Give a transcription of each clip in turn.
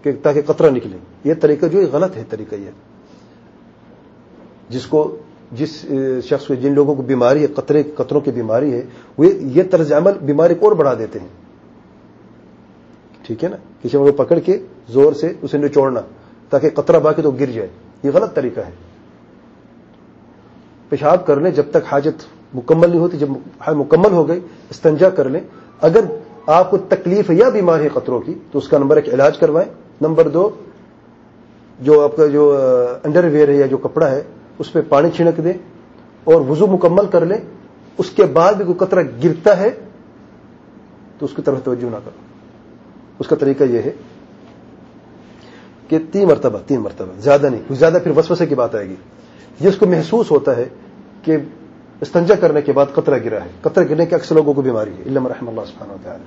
کہ تاکہ قطرہ نکلے. یہ طریقہ جو ہے غلط ہے طریقہ. یہ جس شخص کو جن لوگوں کو بیماری ہے قطروں کی بیماری ہے وہ یہ طرز عمل بیماری کو اور بڑھا دیتے ہیں. ٹھیک ہے نا, کسی کو پکڑ کے زور سے اسے نچوڑنا تاکہ قطرہ باقی تو گر جائے, یہ غلط طریقہ ہے. پیشاب کر لیں جب تک حاجت مکمل نہیں ہوتی, جب مکمل ہو گئی استنجا کر لیں. اگر آپ کو تکلیف یا بیماری ہے قطروں کی تو اس کا نمبر 1 علاج کروائیں. نمبر 2 جو آپ کا جو انڈر ویئر ہے یا جو کپڑا ہے اس پہ پانی چھڑک دیں اور وضو مکمل کر لیں. اس کے بعد بھی کوئی قطرہ گرتا ہے تو اس کی طرف توجہ نہ کرو. اس کا طریقہ یہ ہے کہ 3 مرتبہ زیادہ نہیں, زیادہ پھر وسوسے کی بات آئے گی. جس کو محسوس ہوتا ہے کہ استنجا کرنے کے بعد قطرہ گرا ہے, قطرہ گرنے کے اکثر لوگوں کو بیماری ہے الا من رحم اللہ سبحانہ وتعالی.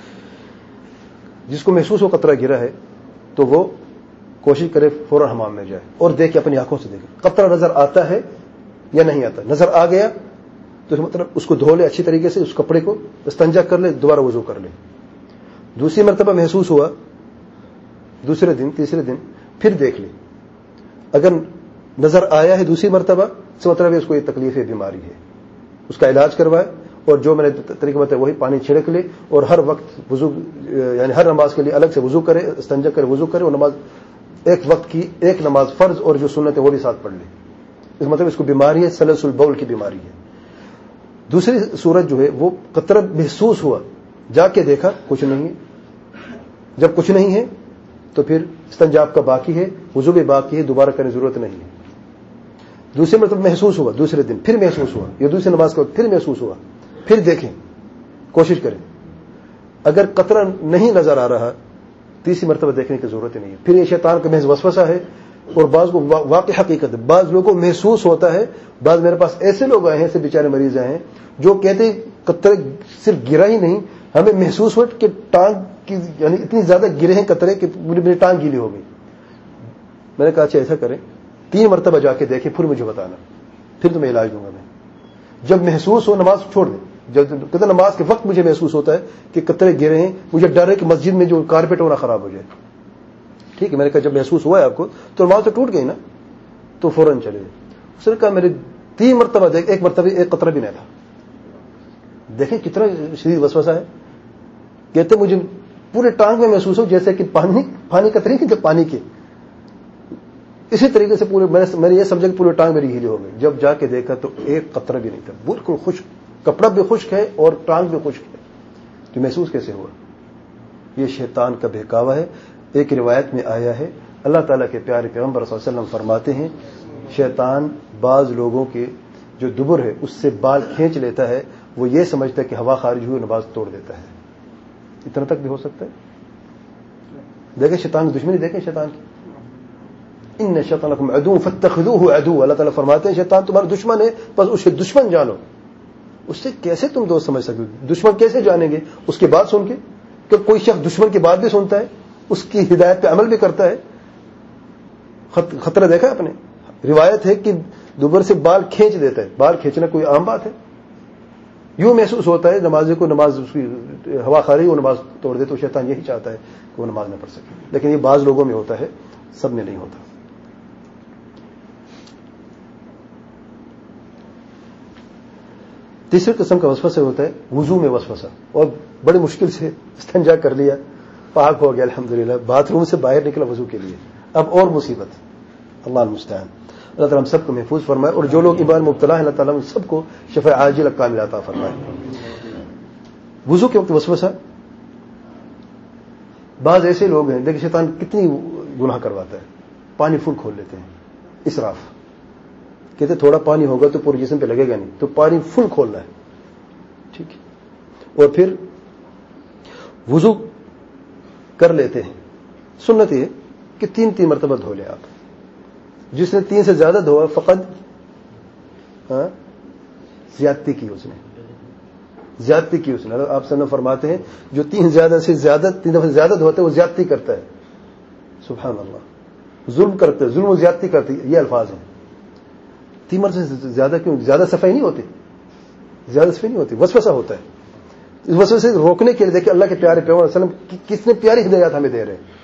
جس کو محسوس ہو قطرہ گرا ہے تو وہ کوشش کرے فوراً حمام میں جائے اور دیکھے, اپنی آنکھوں سے دیکھے قطرہ نظر آتا ہے یا نہیں آتا. نظر آ گیا تو مطلب اس کو دھو لے اچھی طریقے سے, اس کپڑے کو استنجا کر لے, دوبارہ وضو کر لے. دوسری مرتبہ محسوس ہوا دوسرے دن تیسرے دن پھر دیکھ لے. اگر نظر آیا ہے دوسری مرتبہ سے مطلب اس کو یہ تکلیف ہے, بیماری ہے, اس کا علاج کروائے. اور جو میں نے طریقہ بتایا وہی پانی چھڑک لے اور ہر وقت وضو یعنی ہر نماز کے لیے الگ سے وضو کرے, استنجا کرے, وضو کرے, اور نماز ایک وقت کی ایک نماز فرض اور جو سنت ہے وہ بھی ساتھ پڑھ لے. اس مطلب اس کو بیماری ہے سلس البول کی بیماری ہے. دوسری صورت جو ہے وہ قطرہ محسوس ہوا, جا کے دیکھا کچھ نہیں ہے. جب کچھ نہیں ہے تو پھر استنجا آپ کا باقی ہے, وضو بھی باقی ہے, دوبارہ کرنے کی ضرورت نہیں ہے. دوسرے مرتبہ محسوس ہوا دوسرے دن پھر محسوس ہوا, یا دوسری نماز کے وقت پھر محسوس ہوا, پھر دیکھیں, کوشش کریں. اگر قطرہ نہیں نظر آ رہا تیسری مرتبہ دیکھنے کی ضرورت نہیں ہے. پھر یہ شیطان کا محض وسوسہ ہے اور بعض کو واقع حقیقت ہے. بعض لوگوں کو محسوس ہوتا ہے. بعض میرے پاس ایسے لوگ آئے ہیں, ایسے بیچارے مریض آئے ہیں جو کہتے ہیں قطرے صرف گرا ہی نہیں, ہمیں محسوس ہوا کہ ٹانگ کی یعنی اتنی زیادہ گرے ہیں قطرے کہ میری ٹانگ گیلی ہو گئی. میں نے کہا اچھا ایسا کریں 3 مرتبہ جا کے دیکھیں پھر مجھے بتانا, پھر تمہیں علاج دوں گا میں. جب محسوس ہو نماز چھوڑ دیں. جب کہتے نماز کے وقت مجھے محسوس ہوتا ہے کہ قطرے گرے ہیں, مجھے ڈر ہے کہ مسجد میں جو کارپیٹ ہونا خراب ہو جائے. ٹھیک ہے, میں نے کہا جب محسوس ہوا ہے آپ کو تو نماز تو ٹوٹ گئی نا, تو فوراً چلے. اس نے کہا میرے 3 مرتبہ دیکھ, ایک مرتبہ ایک قطرہ بھی نہیں تھا. دیکھیں کتنا شدید وسوسہ ہے. کہتے مجھے پورے ٹانگ میں محسوس ہو جیسے کہ پانی قطرے کی, جب پانی کے اسی طریقے سے پورے میں نے یہ سمجھا کہ پورے ٹانگ میری گیلی ہو گئی. جب جا کے دیکھا تو ایک قطرہ بھی نہیں تھا, بالکل خشک, کپڑا بھی خشک ہے اور ٹانگ بھی خشک ہے. تو محسوس کیسے ہوا؟ یہ شیطان کا بہکاوا ہے. ایک روایت میں آیا ہے اللہ تعالیٰ کے پیارے پیغمبر صلی اللہ علیہ وسلم فرماتے ہیں شیطان بعض لوگوں کے جو دبر ہے اس سے بال کھینچ لیتا ہے, وہ یہ سمجھتا ہے کہ ہوا خارج ہوئی نماز توڑ دیتا ہے. اتنا تک بھی ہو سکتا ہے. دیکھیں شیطان کی دشمنی, دیکھیں شیطان کی. ان الشیطان لکم عدو فاتخذوه عدو, اللہ تعالیٰ فرماتے ہیں شیطان تمہارا دشمن ہے بس اسے دشمن جانو. اس سے کیسے تم دوست سمجھ سکتے ہو؟ دشمن کیسے جانیں گے؟ اس کی بات سن کے. کہ کوئی شخص دشمن کی بات بھی سنتا ہے, اس کی ہدایت پہ عمل بھی کرتا ہے. خطرہ دیکھا آپ نے؟ روایت ہے کہ دوبر سے بال کھینچ دیتا ہے. بال کھینچنا کوئی عام بات ہے؟ یوں محسوس ہوتا ہے نمازی کو نماز اس کی ہوا خاری وہ نماز توڑ دے, تو شیطان یہی چاہتا ہے کہ وہ نماز نہ پڑھ سکے. لیکن یہ بعض لوگوں میں ہوتا ہے, سب میں نہیں ہوتا. تیسری قسم کا وسوسہ ہوتا ہے وضو میں وسوسہ, اور بڑی مشکل سے استنجا کر لیا, پاک ہو گیا الحمدللہ, باتھ روم سے باہر نکلا وضو کے لیے, اب اور مصیبت. اللہ المستعان. اللہ تعالیٰ ہم سب کو محفوظ فرمائے, اور جو لوگ ایمان مبتلا ہیں اللہ تعالیٰ ان سب کو شفاء عاجل کامل عطا فرمائے. وضو کے وقت وسوسہ, بعض ایسے لوگ ہیں دیکھیں شیطان کتنی گناہ کرواتا ہے. پانی فل کھول لیتے ہیں, اسراف. کہتے تھوڑا پانی ہوگا تو پورے جسم پہ لگے گا نہیں, تو پانی فل کھولنا ہے. ٹھیک ہے, اور پھر وضو کر لیتے ہیں. سنت یہ کہ 3 مرتبہ دھو لیں آپ. جس نے 3 سے زیادہ دھوا فقط زیادتی کی, اس نے زیادتی کی. اس نے آپ سب فرماتے ہیں جو 3 دفعہ سے زیادہ دھوتے وہ زیادتی کرتا ہے. سبحان اللہ, ظلم کرتے, ظلم و زیادتی کرتے, یہ الفاظ ہیں. 3 مرتبہ سے زیادہ کیوں؟ زیادہ صفائی نہیں ہوتی, زیادہ صفائی نہیں ہوتی, وسوسہ ہوتا ہے. اس وسوسے سے روکنے کے لیے دیکھیں اللہ کے پیارے پیغمبر صلی اللہ علیہ وسلم کتنے پیاری ہدایات ہمیں دے رہے ہیں.